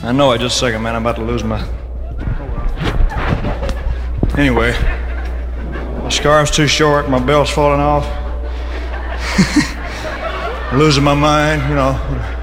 I know it. Just a second, man. I'm about to lose my... Anyway, my scarf's too short. My belt's falling off. Losing my mind, you know.